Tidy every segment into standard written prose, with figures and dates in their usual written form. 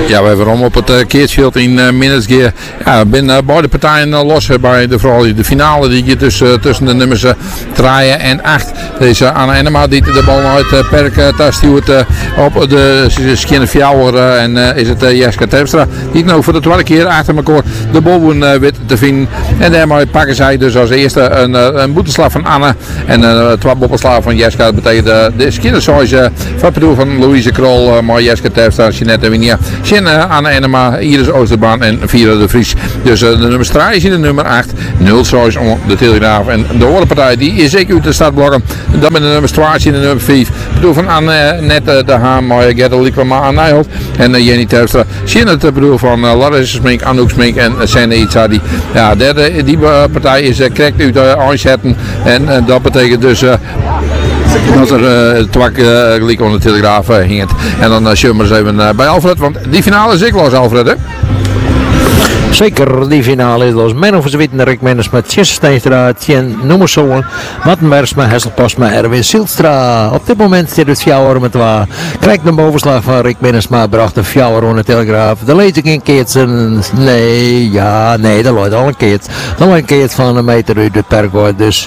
Ja, we hebben om op het Keertsveld in Minnesgeer. Ja, binnen beide partijen los bij de finale die tussen de nummers 3 en 8. Deze Anna Enema die de bal uit Perk daar stuurt op de Skinnerfjouwer en is het Jeska Terpstra die nou voor de tweede keer achter elkaar de bal weet te vinden. En daarmee pakken zij dus als eerste een boeteslag van Anne en twee bobbelslagen van Jeska. Dat betekent de Skinnersize van Pedoel van Louise Krol, maar Jeska Terpstra, Jeanette Winia, Anne Enema, Iris Oosterbaan en Vira de Vries. Dus de nummer 3 is in de nummer 8, 0 zoals om de Telegraaf. En de hoorpartij die is zeker uit de startblokken. Dan met de nummer 12 in de nummer 5. Bedoel van Anne net de Haan, maar Gerda Liekema aan Nijholt. En Jenny Terpstra. Jeanette bedoel van Larissa Smink, Anouk Smink en Sene Itzadi. Ja, die partij is correct uit aanzetten. En dat betekent dus dat er twak gelijk onder de Telegraaf hing. En dan zullen we eens even bij Alfred, want die finale is ik los, Alfred, hè? Zeker, die finale is los. Menno Verzwitten, Rick Mennis met Jesse Steenstra, Tjen Noemersolen, Matten Bergsma, Hessel Posma, Erwin Silstra. Op dit moment zit het fjouwer met waar. Krijgt een bovenslag van Rick Mennisma, bracht een fjouwer onder de Telegraaf. De lees ik in Keertsen. Nee, dat loopt al een keert. Dan een keert van een meter uit de pergoord. Dus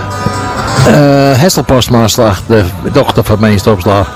Hessel Posma slag, de dochter van Meenstopslag.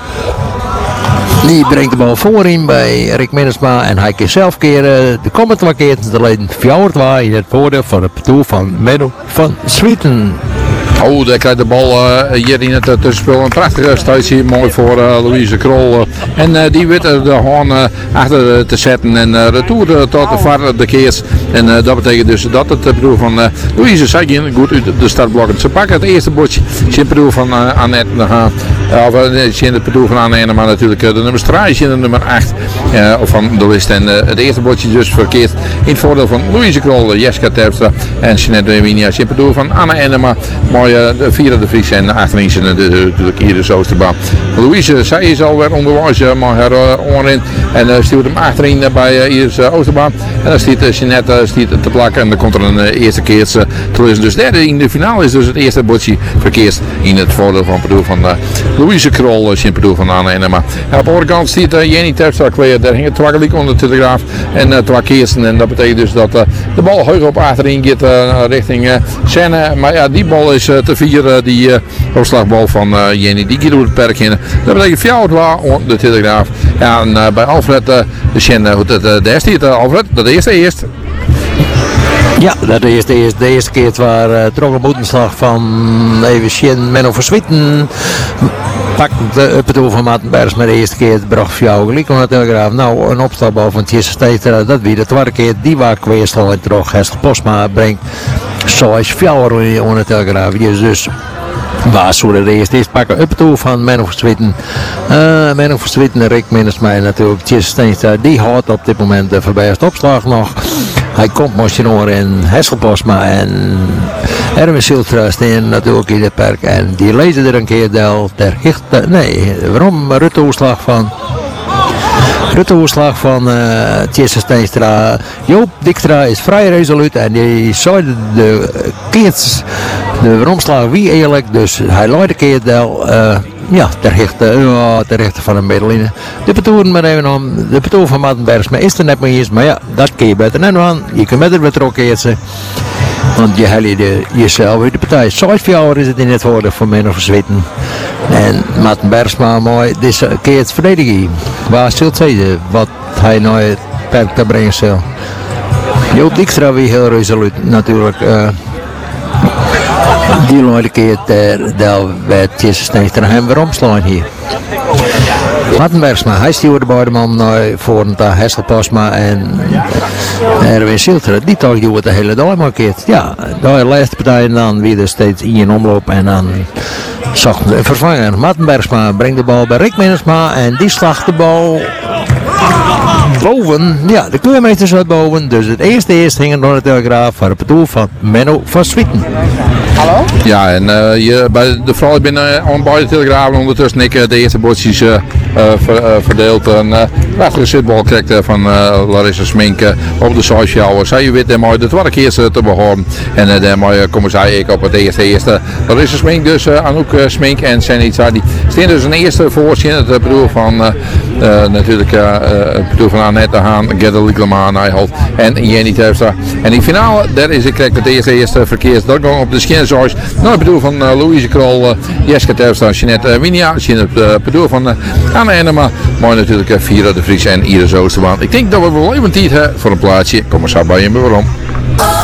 Die brengt de bal voorin bij Rick Minnesma en hij kan zelf keren. De komende twee keer te leiden 4-2 in het voordeel van het doel van Menno van Zwieten. Oh, daar krijgt de bal hier in het tussenspel. Een prachtige stuit hier, mooi voor Louise Krol. En die weet de haan achter te zetten en retour tot de VAR de keers. En dat betekent dus dat het bedoel van Louise Sagin goed uit de startblokken. Ze pakken het eerste bordje. Ze het bedoel van Annette de Haan. Of het bedoel van Anne, maar natuurlijk de nummer 3 is in de nummer 8 van de list. En het eerste bordje dus verkeerd in het voordeel van Louise Krol, Jeska Terpstra en Jeanette Winia. Het bedoel van Anne Enema. De Vira de Vries en achterin zijn natuurlijk Iris Oosterbaan. Louise, zij is alweer onderwijs, maar haar onderin en stuurt hem achterin bij Iris Oosterbaan. En dan stiet Jeanette te plakken en dan komt er een eerste keer te lezen. Dus derde in de finale is dus het eerste bordje verkeerd in het voordeel van bedoel van Louise Krol, in bedoel van Anne Enema. En op de andere kant stiet Jenny Terpstra klaar, daar ging het twakkelijk onder de Telegraaf en twee keersen. En dat betekent dus dat de bal hoog op achterin gaat richting Senne. Maar ja, die bal is te vieren, die opslagbal van Jenny, die gaat door het perk in. Dat betekent 4-2 onder de Telegraaf. Ja, en bij Alfred, de eerste Alfred, dat is de eerste. Ja, dat is de eerste keer waar trok een boetenslag van even Menno Verzwitten. Pakt het doel van Mattenbergs met de eerste keer het bracht voor jou gelijk onder de Telegraaf. Nou, een opstelbal van Jesse Steenstra, dat weer de tweede keer. Die waar kweerstal en terug. Hessel Posma brengt zoals fjouwer onder de Telegraaf. Dus waar zullen de eerste pakken op het doel van Menno Verzwitten. Menno Verzwitten, Rick Minnesma en natuurlijk Jesse Steenstra. Die houdt op dit moment de verbergste opslag nog. Hij komt Moschenoor en Hessel Posma en Erwin Silstra staan natuurlijk in het perk. En die lezen er een keer ter hichte. Nee, waarom? Rutteoorslag van Jesse Steenstra. Joop Dijkstra is vrij resoluut en die zei de keerts de omslag wie eerlijk. Dus hij leidt de keer ter rechter van een middeline. De betoeren maar even om. De betoer van Mattenbergs, maar is er net meer eens. Maar ja, dat kun je beter net aan. Je kunt met het betrokken. Want je helpt jezelf uit de partij. Zoals voor jou is het in het voordeel van Menno Verzwitten. En Mattenbergs maar mooi deze keer het verdedigen. Waar zult zeggen wat hij nou het perk te brengen zal. Joop Dijkstra weer heel resoluut natuurlijk. Die loopt een keer ter bij Jesse Steenstra hem weer omslaan hier. Mattenbergsma, hij stuurde de beide man naar voren naar Hessel Posma en Erwin Silstra. Die toch doet de hele dag markeert. Ja, de laatste partij en dan weer steeds in je omloop en dan zocht een vervanger. Mattenbergsma brengt de bal bij Rick Minnesma en die slacht de bal boven. Ja, de kleurmeester zat boven. Dus het eerste ging door de Telegraaf voor het doel van Menno van Zwieten. Hallo? Ja, en bij de vrouw binnen aan beide Telegrafen ondertussen ik de eerste bordjes verdeeld. Een prachtige zitbal krijgt van Larissa Smink op de Soisjouwer. Zij weet mooi de tweede keer te behoren. En daarmee komen zij ik op het eerste. Larissa Smink dus, Anouk Smink en Senitza. Die staan dus een eerste voorzien. Het bedoel van Natuurlijk het bedoel van Annette Haan, Gerda Lieklemaan, Nijholt en Jenny Terpstra. En in finale, daar is ik krijg het eerste verkeersdoorgang op de Schienzois. Nou, het bedoel van Louise Krol, Jeske Terpstra, Jeanette Winia, het bedoel van Anne Enema, maar natuurlijk Vira de Vries en Iris Oosterbaan. Ik denk dat we wel even tijd hebben voor een plaatsje. Kom maar zo bij je, waarom?